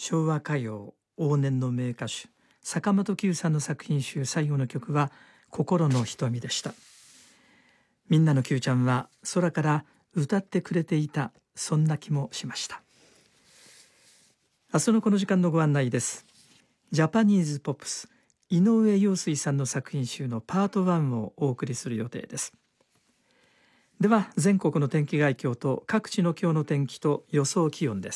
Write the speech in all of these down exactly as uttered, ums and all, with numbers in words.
昭和歌謡往年の名歌手坂本九さんの作品集最後の曲は心の瞳でした。みんなの九ちゃんは空から歌ってくれていた、そんな気もしました。明日のこの時間のご案内です。ジャパニーズポップス井上陽水さんの作品集のパートワンをお送りする予定です。では全国の天気概況と各地の今日の天気と予想気温です。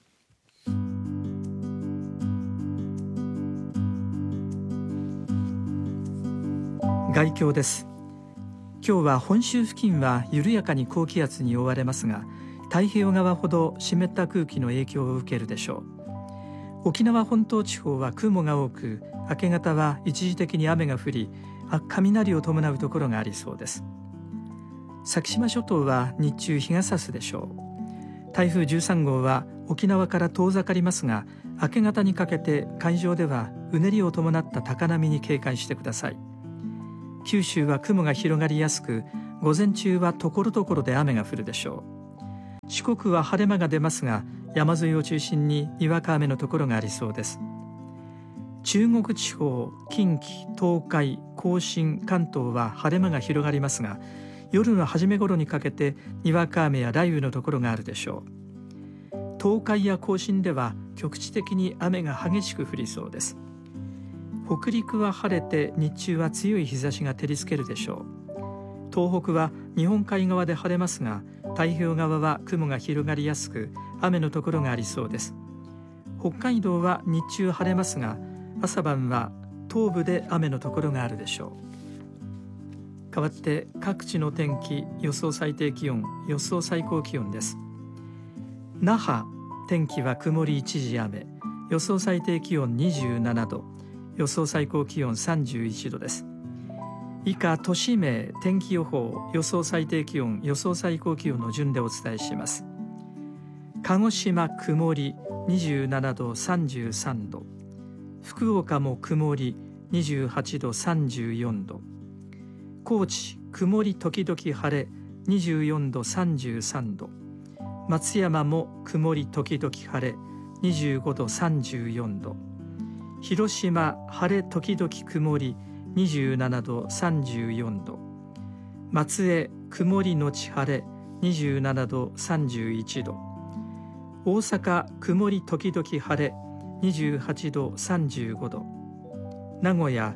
概況です。今日は本州付近は緩やかに高気圧に覆われますが、太平洋側ほど湿った空気の影響を受けるでしょう。沖縄本島地方は雲が多く、明け方は一時的に雨が降り、雷を伴うところがありそうです。先島諸島は日中日が差すでしょう。台風じゅうさん号は沖縄から遠ざかりますが、明け方にかけて海上ではうねりを伴った高波に警戒してください。九州は雲が広がりやすく、午前中はところどころで雨が降るでしょう。四国は晴れ間が出ますが、山沿いを中心ににわか雨のところがありそうです。中国地方、近畿、東海、甲信、関東は晴れ間が広がりますが、夜の初め頃にかけてにわか雨や雷雨のところがあるでしょう。東海や甲信では局地的に雨が激しく降りそうです。北陸は晴れて日中は強い日差しが照りつけるでしょう。東北は日本海側で晴れますが、太平洋側は雲が広がりやすく雨のところがありそうです。北海道は日中晴れますが、朝晩は東部で雨のところがあるでしょう。代わって各地の天気、予想最低気温、予想最高気温です。那覇、天気は曇り一時雨、予想最低気温にじゅうななど、予想最高気温さんじゅういちどです。以下都市名、天気予報、予想最低気温、予想最高気温の順でお伝えします。鹿児島曇りにじゅうななどさんじゅうさんど、福岡も曇りにじゅうはちどさんじゅうよんど、高知曇り時々晴れにじゅうよんどさんじゅうさんど、松山も曇り時々晴れにじゅうごどさんじゅうよんど、広島晴れ時々曇りにじゅうななどさんじゅうよんど、松江曇りのち晴れにじゅうななどさんじゅういちど、大阪曇り時々晴れにじゅうはちどさんじゅうごど、名古屋。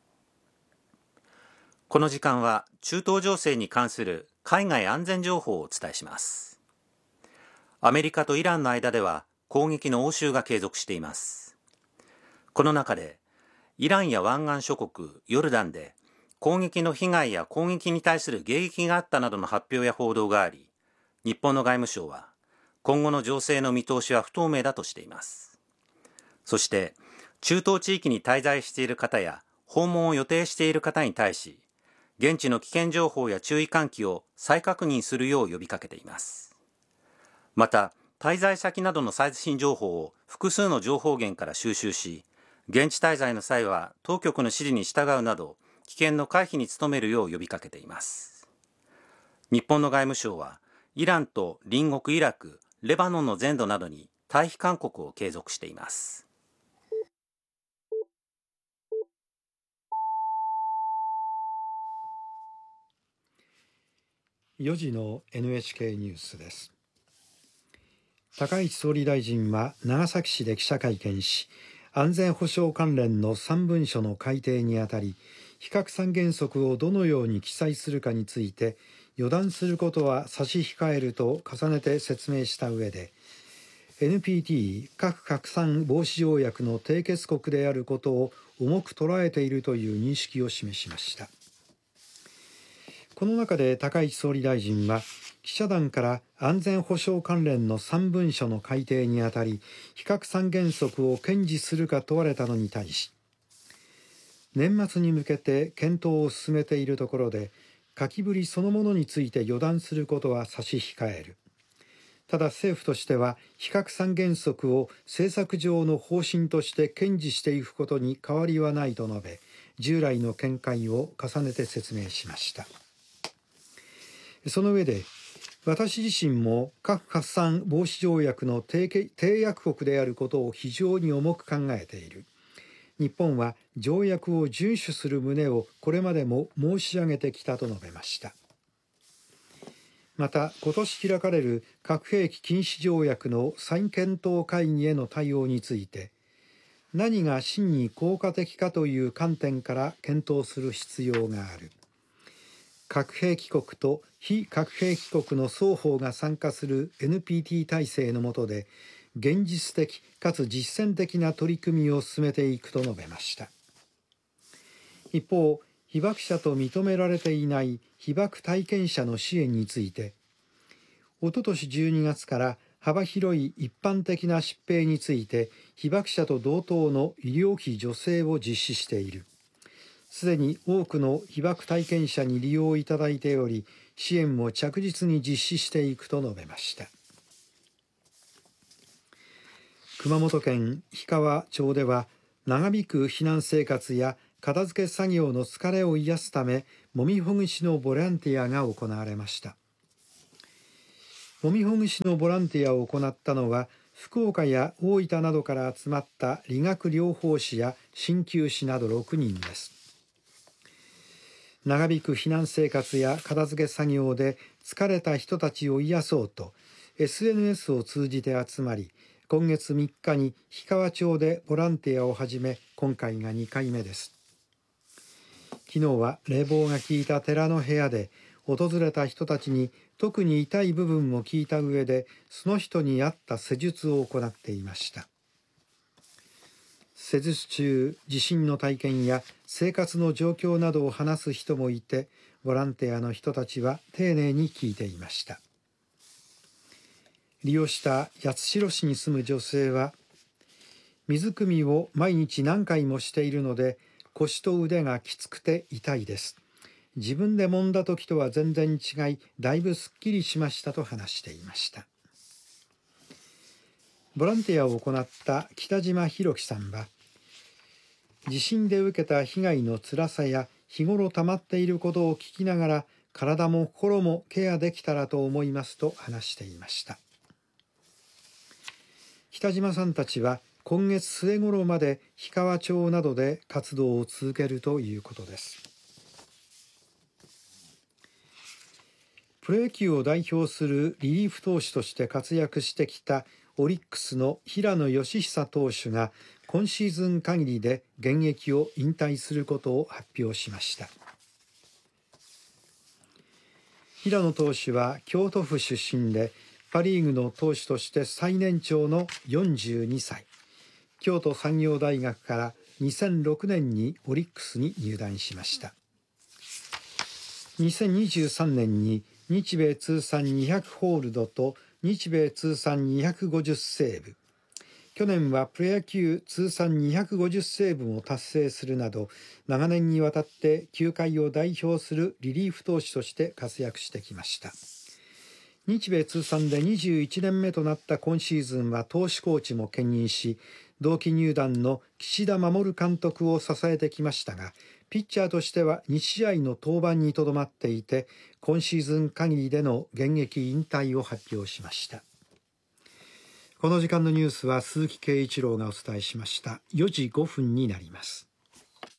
この時間は中東情勢に関する海外安全情報をお伝えします。アメリカとイランの間では攻撃の応酬が継続しています。この中でイランや湾岸諸国ヨルダンで攻撃の被害や攻撃に対する迎撃があったなどの発表や報道があり、日本の外務省は今後の情勢の見通しは不透明だとしています。そして中東地域に滞在している方や訪問を予定している方に対し、現地の危険情報や注意喚起を再確認するよう呼びかけています。また滞在先などの最新情報を複数の情報源から収集し、現地滞在の際は当局の指示に従うなど危険の回避に努めるよう呼びかけています。日本の外務省はイランと隣国イラク、レバノンの全土などに退避勧告を継続しています。 よじの エヌエイチケー ニュースです。高市総理大臣は長崎市で記者会見し、安全保障関連のさん文書の改定にあたり、非核三原則をどのように記載するかについて予断することは差し控えると重ねて説明した上で、 エヌピーティー 核拡散防止条約の締結国であることを重く捉えているという認識を示しました。この中で高市総理大臣は、記者団から安全保障関連のさん文書の改定にあたり非核三原則を堅持するか問われたのに対し、年末に向けて検討を進めているところで書きぶりそのものについて予断することは差し控える。ただ政府としては非核三原則を政策上の方針として堅持していくことに変わりはないと述べ、従来の見解を重ねて説明しました。その上で、 私自身も核拡散防止条約の締約国であることを非常に重く考えている。日本は条約を遵守する旨をこれまでも申し上げてきたと述べました。また、今年開かれる核兵器禁止条約の再検討会議への対応について、何が真に効果的かという観点から検討する必要がある。核兵器国と非核兵器国の双方が参加する エヌピーティー 体制の下で、現実的かつ実践的な取り組みを進めていくと述べました。一方、被爆者と認められていない被爆体験者の支援について、おととしじゅうにがつから幅広い一般的な疾病について被爆者と同等の医療費助成を実施している。すでに多くの被爆体験者に利用いただいており、支援も着実に実施していくと述べました。熊本県氷川町では、長引く避難生活や片付け作業の疲れを癒すため、もみほぐしのボランティアが行われました。もみほぐしのボランティアを行ったのは、福岡や大分などから集まった理学療法士や鍼灸師などろくにんです。長引く避難生活や片付け作業で疲れた人たちを癒そうと エスエヌエス を通じて集まり、今月みっかに氷川町でボランティアを始め、今回がにかいめです。昨日は冷房が効いた寺の部屋で訪れた人たちに特に痛い部分を聞いた上で、その人に合った施術を行っていました。施術中、地震の体験や生活の状況などを話す人もいて、ボランティアの人たちは丁寧に聞いていました。利用した八代市に住む女性は、水汲みを毎日何回もしているので、腰と腕がきつくて痛いです。自分で揉んだ時とは全然違い、だいぶすっきりしましたと話していました。ボランティアを行った北島博樹さんは、地震で受けた被害の辛さや日頃溜まっていることを聞きながら、体も心もケアできたらと思いますと話していました。北島さんたちは今月末頃まで氷川町などで活動を続けるということです。プロ野球を代表するリリーフ投手として活躍してきたオリックスの平野佳寿投手が今シーズン限りで現役を引退することを発表しました。平野投手は京都府出身で、パ・リーグの投手として最年長のよんじゅうにさい、京都産業大学からにせんろくねんにオリックスに入団しました。にせんにじゅうさんねんに日米通算にひゃくホールドと日米通算にひゃくごじゅうセーブ、去年はプロ野球通算にひゃくごじゅうセーブも達成するなど、長年にわたって球界を代表するリリーフ投手として活躍してきました。日米通算でにじゅういちねんめとなった今シーズンは投手コーチも兼任し、同期入団の岸田守監督を支えてきましたが、ピッチャーとしてはにしあいの登板にとどまっていて、今シーズン限りでの現役引退を発表しました。この時間のニュースは鈴木圭一郎がお伝えしました。よじごふんになります。